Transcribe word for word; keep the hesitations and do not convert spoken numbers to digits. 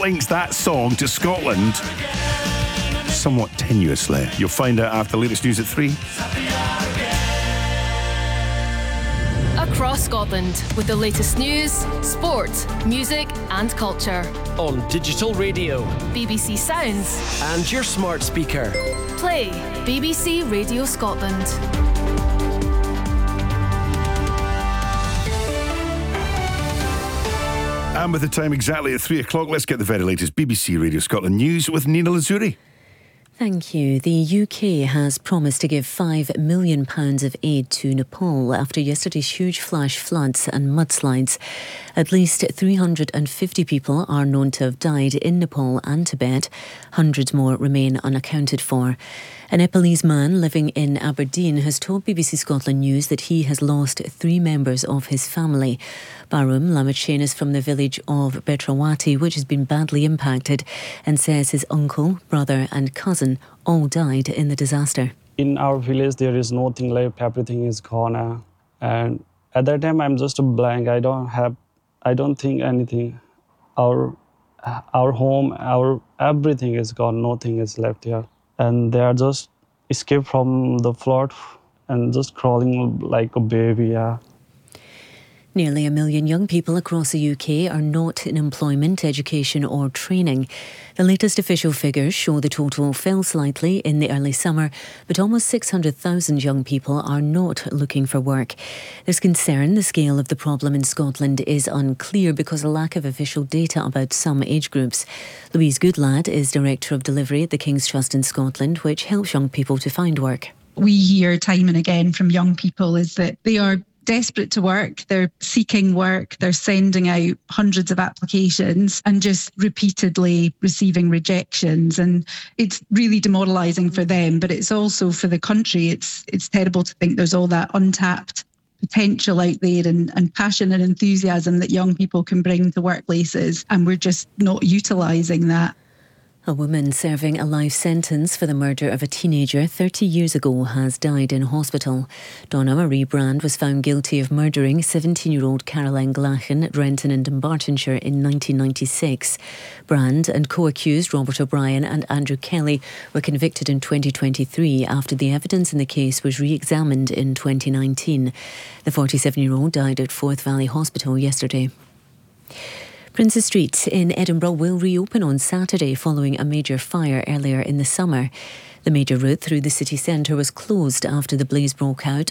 links that song to Scotland somewhat tenuously. You'll find out after the latest news at three. Across Scotland with the latest news, sport, music and culture. On digital radio, B B C Sounds and your smart speaker. Play B B C Radio Scotland. And with the time exactly at three o'clock, let's get the very latest B B C Radio Scotland news with Nina Lazuri. Thank you. The U K has promised to give five million pounds of aid to Nepal after yesterday's huge flash floods and mudslides. At least three hundred fifty people are known to have died in Nepal and Tibet. Hundreds more remain unaccounted for. A Nepalese man living in Aberdeen has told B B C Scotland News that he has lost three members of his family. Barum Lamachain is from the village of Betrawati, which has been badly impacted, and says his uncle, brother and cousin all died in the disaster. In our village, there is nothing left. Everything is gone. Uh, and at that time, I'm just a blank. I don't have, I don't think anything. Our, our home, our everything is gone. Nothing is left here. And they are just escaped from the flood and just crawling like a baby. Yeah. Nearly a million young people across the U K are not in employment, education or training. The latest official figures show the total fell slightly in the early summer, but almost six hundred thousand young people are not looking for work. There's concern the scale of the problem in Scotland is unclear because of lack of official data about some age groups. Louise Goodlad is Director of Delivery at the King's Trust in Scotland, which helps young people to find work. We hear time and again from young people is that they are desperate to work, they're seeking work, they're sending out hundreds of applications and just repeatedly receiving rejections. And it's really demoralising for them, but it's also for the country. It's it's terrible to think there's all that untapped potential out there and, and passion and enthusiasm that young people can bring to workplaces, and we're just not utilising that. A woman serving a life sentence for the murder of a teenager thirty years ago has died in hospital. Donna Marie Brand was found guilty of murdering seventeen-year-old Caroline Glachan at Renton in Dumbartonshire in nineteen ninety-six. Brand and co-accused Robert O'Brien and Andrew Kelly were convicted in twenty twenty-three after the evidence in the case was re-examined in twenty nineteen. The forty-seven-year-old died at Forth Valley Hospital yesterday. Princes Street in Edinburgh will reopen on Saturday following a major fire earlier in the summer. The major route through the city centre was closed after the blaze broke out